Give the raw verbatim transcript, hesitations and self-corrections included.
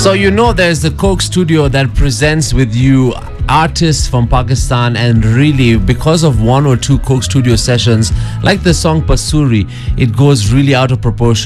So you know there's the Coke Studio that presents with you artists from Pakistan, and really because of one or two Coke Studio sessions like the song Pasuri, it goes really out of proportion.